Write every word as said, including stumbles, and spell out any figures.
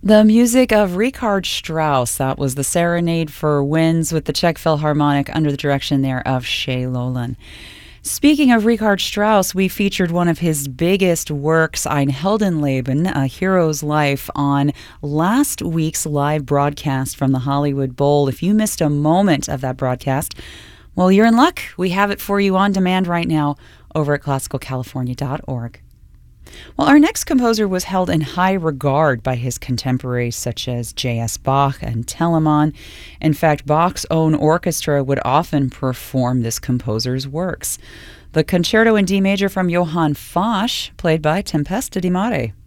The music of Richard Strauss. That was the Serenade for Winds with the Czech Philharmonic under the direction there of Shay Lolan. Speaking of Richard Strauss, we featured one of his biggest works, Ein Heldenleben, A Hero's Life, on last week's live broadcast from the Hollywood Bowl. If you missed a moment of that broadcast, well, you're in luck. We have it for you on demand right now over at classical california dot org. Well, our next composer was held in high regard by his contemporaries such as J S. Bach and Telemann. In fact, Bach's own orchestra would often perform this composer's works. The Concerto in D major from Johann Foch, played by Tempesta di Mare.